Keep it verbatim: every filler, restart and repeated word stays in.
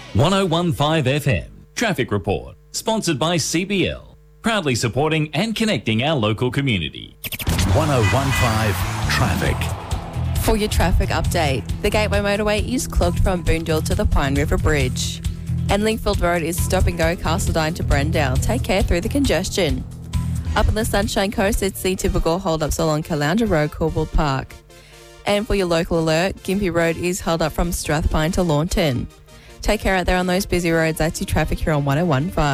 one oh one point five F M Traffic Report, sponsored by C B L, proudly supporting and connecting our local community. one oh one point five Traffic. For your traffic update, the Gateway Motorway is clogged from Boondall to the Pine River Bridge. And Lingfield Road is stop and go Castledine to Brendale. Take care through the congestion. Up in the Sunshine Coast, it's the typical hold-ups along Caloundra Road, Corbould Park. And for your local alert, Gympie Road is held up from Strathpine to Lawnton. Take care out there on those busy roads. That's your traffic here on one oh one point five.